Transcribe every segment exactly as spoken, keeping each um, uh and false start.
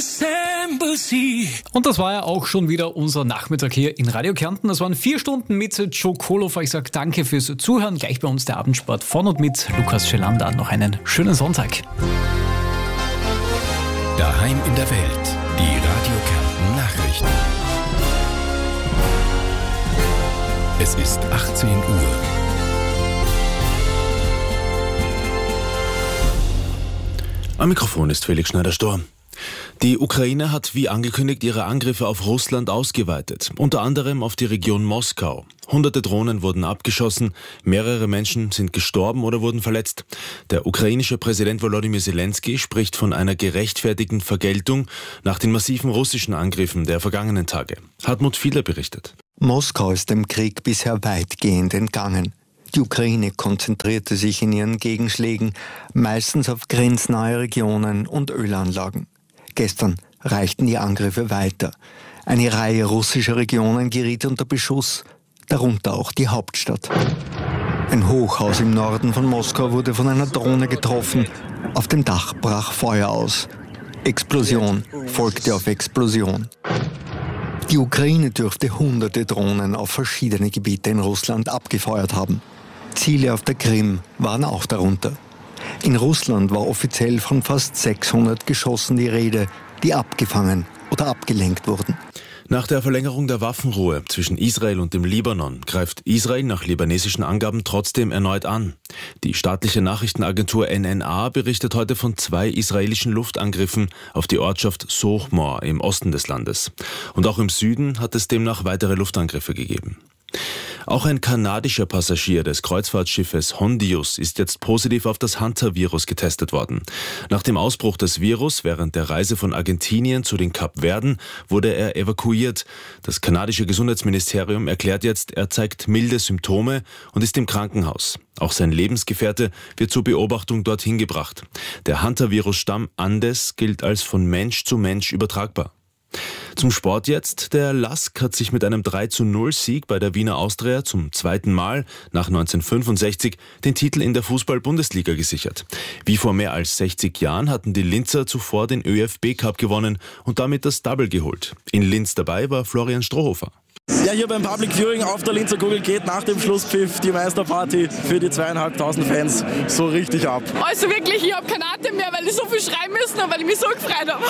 Und das war ja auch schon wieder unser Nachmittag hier in Radio Kärnten. Das waren vier Stunden mit Joe Kolofer. Ich sage danke fürs Zuhören. Gleich bei uns der Abendsport von und mit Lukas Schelander. Noch einen schönen Sonntag. Daheim in der Welt. Die Radio Kärnten Nachrichten. Es ist achtzehn Uhr. Am Mikrofon ist Felix Schneider-Storm. Die Ukraine hat wie angekündigt ihre Angriffe auf Russland ausgeweitet, unter anderem auf die Region Moskau. Hunderte Drohnen wurden abgeschossen, mehrere Menschen sind gestorben oder wurden verletzt. Der ukrainische Präsident Volodymyr Zelensky spricht von einer gerechtfertigten Vergeltung nach den massiven russischen Angriffen der vergangenen Tage. Hartmut Fiedler berichtet. Moskau ist dem Krieg bisher weitgehend entgangen. Die Ukraine konzentrierte sich in ihren Gegenschlägen meistens auf grenznahe Regionen und Ölanlagen. Gestern reichten die Angriffe weiter. Eine Reihe russischer Regionen geriet unter Beschuss, darunter auch die Hauptstadt. Ein Hochhaus im Norden von Moskau wurde von einer Drohne getroffen. Auf dem Dach brach Feuer aus. Explosion folgte auf Explosion. Die Ukraine dürfte hunderte Drohnen auf verschiedene Gebiete in Russland abgefeuert haben. Ziele auf der Krim waren auch darunter. In Russland war offiziell von fast sechshundert Geschossen die Rede, die abgefangen oder abgelenkt wurden. Nach der Verlängerung der Waffenruhe zwischen Israel und dem Libanon greift Israel nach libanesischen Angaben trotzdem erneut an. Die staatliche Nachrichtenagentur N N A berichtet heute von zwei israelischen Luftangriffen auf die Ortschaft Sochmor im Osten des Landes. Und auch im Süden hat es demnach weitere Luftangriffe gegeben. Auch ein kanadischer Passagier des Kreuzfahrtschiffes Hondius ist jetzt positiv auf das Hunter-Virus getestet worden. Nach dem Ausbruch des Virus während der Reise von Argentinien zu den Kapverden wurde er evakuiert. Das kanadische Gesundheitsministerium erklärt jetzt, er zeigt milde Symptome und ist im Krankenhaus. Auch sein Lebensgefährte wird zur Beobachtung dorthin gebracht. Der Hunter-Virus-Stamm Andes gilt als von Mensch zu Mensch übertragbar. Zum Sport jetzt. Der Lask hat sich mit einem drei zu null Sieg bei der Wiener Austria zum zweiten Mal nach neunzehnhundertfünfundsechzig den Titel in der Fußball-Bundesliga gesichert. Wie vor mehr als sechzig Jahren hatten die Linzer zuvor den ÖFB-Cup gewonnen und damit das Double geholt. In Linz dabei war Florian Strohhofer. Ja, hier beim Public Viewing auf der Linzer Kugel geht nach dem Schlusspfiff die Meisterparty für die zweieinhalbtausend Fans so richtig ab. Also wirklich, ich habe keine Atem mehr, weil ich so viel schreien müssen habe, weil ich mich so gefreut habe.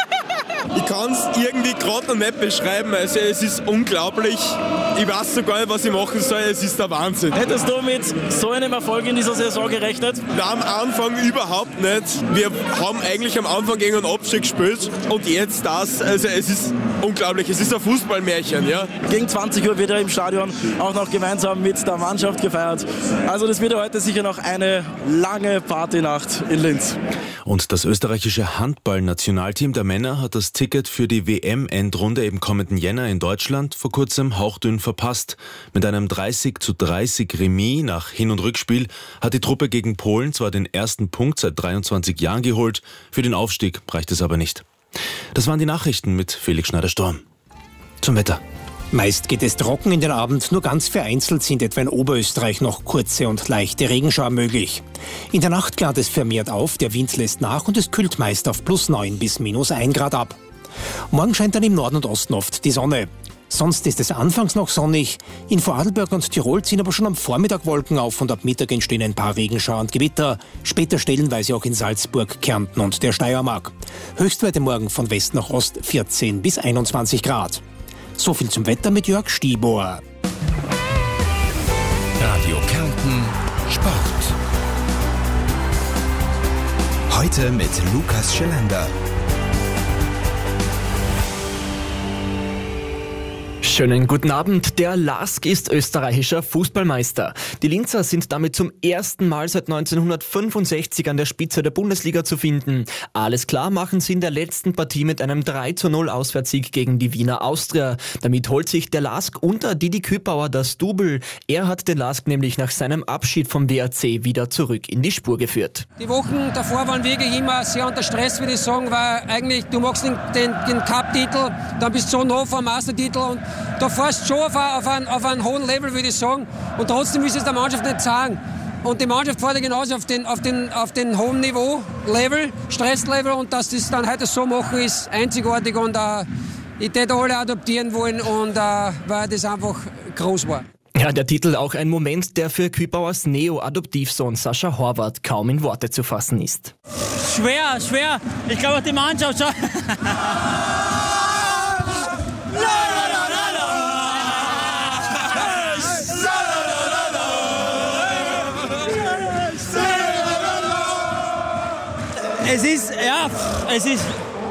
Ich kann es irgendwie gerade noch nicht beschreiben, also es ist unglaublich. Ich weiß sogar nicht, was ich machen soll, es ist der Wahnsinn. Hättest du mit so einem Erfolg in dieser Saison gerechnet? Na, am Anfang überhaupt nicht. Wir haben eigentlich am Anfang gegen einen Abstieg gespielt und jetzt das, also es ist unglaublich, es ist ein Fußballmärchen, ja. Gegen zwanzig Uhr wird er im Stadion auch noch gemeinsam mit der Mannschaft gefeiert. Also das wird heute sicher noch eine lange Partynacht in Linz. Und das österreichische Handball-Nationalteam der Männer hat das Ticket für die W M-Endrunde im kommenden Jänner in Deutschland vor kurzem hauchdünn verpasst. Mit einem dreißig zu dreißig Remis nach Hin- und Rückspiel hat die Truppe gegen Polen zwar den ersten Punkt seit dreiundzwanzig Jahren geholt, für den Aufstieg reicht es aber nicht. Das waren die Nachrichten mit Felix Schneider-Storm. Zum Wetter. Meist geht es trocken in den Abend, nur ganz vereinzelt sind etwa in Oberösterreich noch kurze und leichte Regenschauer möglich. In der Nacht klart es vermehrt auf, der Wind lässt nach und es kühlt meist auf plus neun bis minus ein Grad ab. Morgen scheint dann im Norden und Osten oft die Sonne. Sonst ist es anfangs noch sonnig. In Vorarlberg und Tirol ziehen aber schon am Vormittag Wolken auf und ab Mittag entstehen ein paar Regenschauer und Gewitter. Später stellenweise auch in Salzburg, Kärnten und der Steiermark. Höchstwerte morgen von West nach Ost vierzehn bis einundzwanzig Grad. So viel zum Wetter mit Jörg Stiebor. Radio Kärnten Sport. Heute mit Lukas Schelander. Schönen guten Abend. Der Lask ist österreichischer Fußballmeister. Die Linzer sind damit zum ersten Mal seit neunzehnhundertfünfundsechzig an der Spitze der Bundesliga zu finden. Alles klar machen sie in der letzten Partie mit einem drei zu null Auswärtssieg gegen die Wiener Austria. Damit holt sich der Lask unter Didi Küppauer das Double. Er hat den Lask nämlich nach seinem Abschied vom W R C wieder zurück in die Spur geführt. Die Wochen davor waren wirklich immer sehr unter Stress, würde ich sagen, weil eigentlich du machst den, den, den Cup-Titel, dann bist du so nah vor dem Meistertitel und da fährst du schon auf, auf, einen, auf einen hohen Level, würde ich sagen. Und trotzdem willst du es der Mannschaft nicht sagen. Und die Mannschaft fährt genauso auf den, auf den, auf den hohen Niveau, Level, Stresslevel. Und dass das dann heute so machen, ist einzigartig. Und äh, ich hätte alle adoptieren wollen, und äh, weil das einfach groß war. Ja, der Titel auch ein Moment, der für Kübauers Neo-Adoptivsohn Sascha Horvath kaum in Worte zu fassen ist. Schwer, schwer. Ich glaube auch die Mannschaft schon. Es ist, ja, es ist,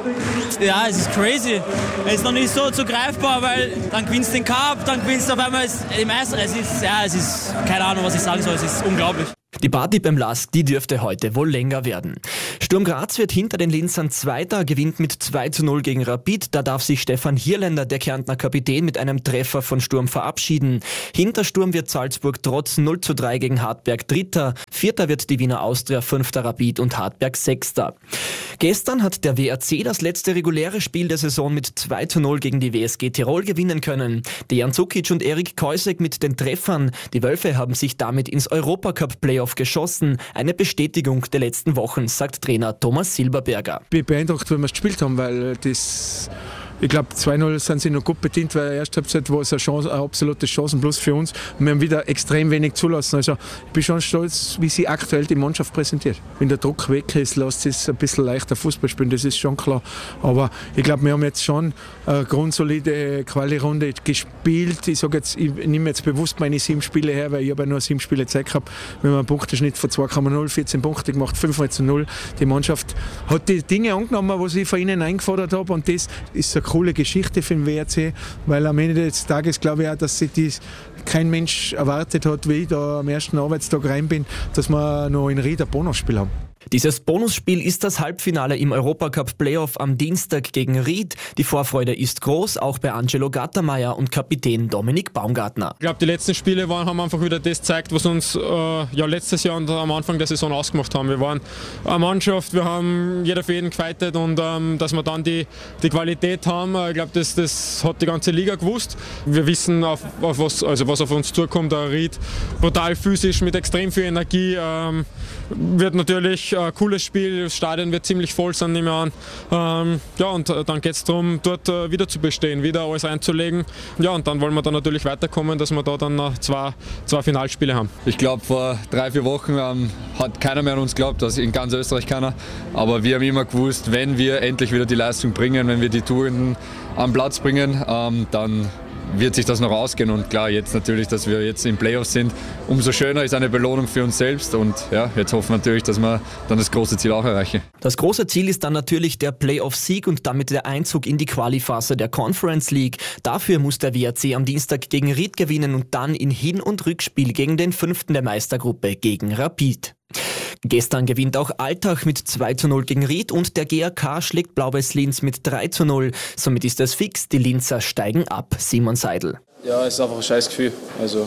ja, es ist crazy. Es ist noch nicht so zu greifbar, weil dann gewinnst du den Cup, dann gewinnst du auf einmal im Eis. Es ist, ja, es ist, keine Ahnung, was ich sagen soll, es ist unglaublich. Die Party beim Lask, die dürfte heute wohl länger werden. Sturm Graz wird hinter den Linzern Zweiter, gewinnt mit zwei zu null gegen Rapid. Da darf sich Stefan Hierländer, der Kärntner Kapitän, mit einem Treffer von Sturm verabschieden. Hinter Sturm wird Salzburg trotz null zu drei gegen Hartberg Dritter. Vierter wird die Wiener Austria, Fünfter Rapid und Hartberg Sechster. Gestern hat der W R C das letzte reguläre Spiel der Saison mit zwei zu null gegen die W S G Tirol gewinnen können. Dejan Cukic und Erik Keusek mit den Treffern. Die Wölfe haben sich damit ins Europacup-Playoff geschossen. Eine Bestätigung der letzten Wochen, sagt Trainer Thomas Silberberger. Ich bin beeindruckt, wie wir gespielt haben, weil das... Ich glaube, zwei null sind sie noch gut bedient, weil die erste Halbzeit war es eine, Chance, eine absolute Chancenplus für uns. Und wir haben wieder extrem wenig zulassen. Also ich bin schon stolz, wie sie aktuell die Mannschaft präsentiert. Wenn der Druck weg ist, lässt es ein bisschen leichter Fußball spielen, das ist schon klar. Aber ich glaube, wir haben jetzt schon eine grundsolide Quali-Runde gespielt. Ich sage jetzt, ich nehme jetzt bewusst meine sieben Spiele her, weil ich habe ja nur sieben Spiele Zeit gehabt. Wir haben einen Punkteschnitt von zwei Komma null, vierzehn Punkte gemacht, fünf zu null. Die Mannschaft hat die Dinge angenommen, was ich von ihnen eingefordert habe, und das ist eine coole Geschichte für den W R C, weil am Ende des Tages glaube ich auch, dass sich dies kein Mensch erwartet hat, wie ich da am ersten Arbeitstag rein bin, dass wir noch in Ried ein Bonusspiel haben. Dieses Bonusspiel ist das Halbfinale im Europacup-Playoff am Dienstag gegen Ried. Die Vorfreude ist groß, auch bei Angelo Gattermeier und Kapitän Dominik Baumgartner. Ich glaube, die letzten Spiele waren, haben einfach wieder das gezeigt, was uns äh, ja, letztes Jahr und am Anfang der Saison ausgemacht haben. Wir waren eine Mannschaft, wir haben jeder für jeden gefightet, und ähm, dass wir dann die, die Qualität haben, ich glaube, das, das hat die ganze Liga gewusst. Wir wissen, auf, auf was, also was auf uns zukommt. Der Ried brutal physisch mit extrem viel Energie. Ähm, wird natürlich ein cooles Spiel, das Stadion wird ziemlich voll sein, nehme ich an. Ähm, ja, und dann geht es darum, dort äh, wieder zu bestehen, wieder alles einzulegen. Ja, und dann wollen wir dann natürlich weiterkommen, dass wir da dann noch zwei, zwei Finalspiele haben. Ich glaube, vor drei, vier Wochen ähm, hat keiner mehr an uns geglaubt, also in ganz Österreich keiner. Aber wir haben immer gewusst, wenn wir endlich wieder die Leistung bringen, wenn wir die Tugenden am Platz bringen, ähm, dann wird sich das noch ausgehen. Und klar, jetzt natürlich, dass wir jetzt im Playoffs sind, umso schöner ist eine Belohnung für uns selbst. Und ja, jetzt hoffen wir natürlich, dass wir dann das große Ziel auch erreichen. Das große Ziel ist dann natürlich der Playoff-Sieg und damit der Einzug in die Quali-Phase der Conference League. Dafür muss der W R C am Dienstag gegen Ried gewinnen und dann in Hin- und Rückspiel gegen den Fünften der Meistergruppe, gegen Rapid. Gestern gewinnt auch Altach mit zwei zu null gegen Ried und der G A K schlägt Blau-Weiß Linz mit drei zu null. Somit ist es fix, die Linzer steigen ab. Simon Seidel. Ja, es ist einfach ein scheiß Gefühl. Also,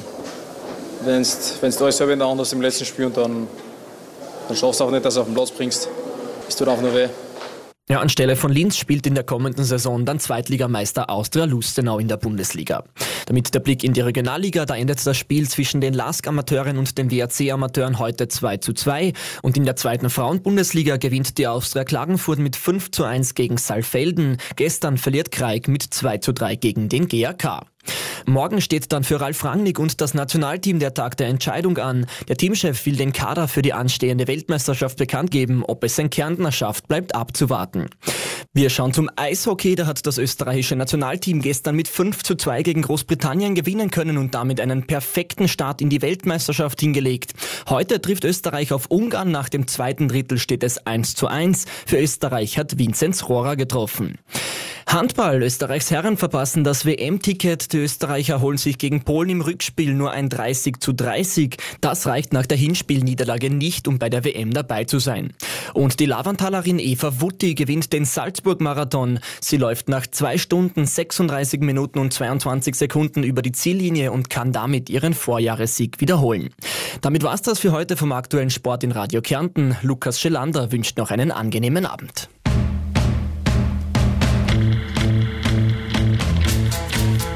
wenn du alles selber in der Hand hast im letzten Spiel und dann, dann schaffst du auch nicht, dass du auf den Platz bringst. Es tut auch nur weh. Ja, anstelle von Linz spielt in der kommenden Saison dann Zweitligameister Austria Lustenau in der Bundesliga. Damit der Blick in die Regionalliga, da endet das Spiel zwischen den Lask-Amateuren und den W R C-Amateuren heute zwei zu zwei. Und in der zweiten Frauen-Bundesliga gewinnt die Austria Klagenfurt mit fünf zu eins gegen Saalfelden. Gestern verliert Kraig mit zwei zu drei gegen den G A K. Morgen steht dann für Ralf Rangnick und das Nationalteam der Tag der Entscheidung an. Der Teamchef will den Kader für die anstehende Weltmeisterschaft bekannt geben. Ob es ein Kärntner schafft, bleibt abzuwarten. Wir schauen zum Eishockey. Da hat das österreichische Nationalteam gestern mit fünf zu zwei gegen Großbritannien gewinnen können und damit einen perfekten Start in die Weltmeisterschaft hingelegt. Heute trifft Österreich auf Ungarn. Nach dem zweiten Drittel steht es eins zu eins. Für Österreich hat Vinzenz Rohrer getroffen. Handball. Österreichs Herren verpassen das W M-Ticket. Die Österreicher holen sich gegen Polen im Rückspiel nur ein dreißig zu dreißig. Das reicht nach der Hinspielniederlage nicht, um bei der W M dabei zu sein. Und die Lavantalerin Eva Wutti gewinnt den Salzburg-Marathon. Sie läuft nach zwei Stunden, sechsunddreißig Minuten und zweiundzwanzig Sekunden über die Ziellinie und kann damit ihren Vorjahressieg wiederholen. Damit war's das für heute vom aktuellen Sport in Radio Kärnten. Lukas Schelander wünscht noch einen angenehmen Abend.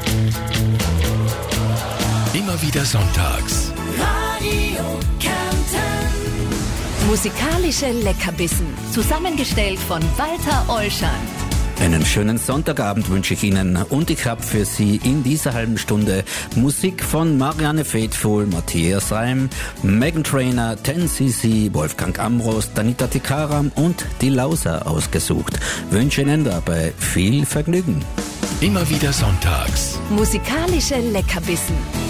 Immer wieder sonntags. Radio Kärnten. Musikalische Leckerbissen, zusammengestellt von Walter Olschan. Einen schönen Sonntagabend wünsche ich Ihnen und ich habe für Sie in dieser halben Stunde Musik von Marianne Faithfull, Matthias Reim, Meghan Trainor, ten C C, Wolfgang Ambros, Danita Tikaram und die Lauser ausgesucht. Wünsche Ihnen dabei viel Vergnügen. Immer wieder sonntags. Musikalische Leckerbissen.